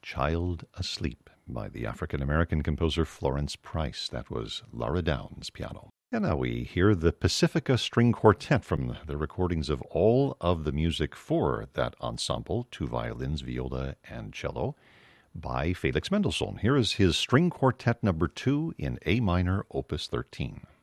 Child Asleep by the African-American composer Florence Price. That was Laura Downs piano. And now we hear the Pacifica String Quartet from the recordings of all of the music for that ensemble, 2 violins, viola, and cello, by Felix Mendelssohn. Here is his String Quartet number 2 in A minor, opus 13.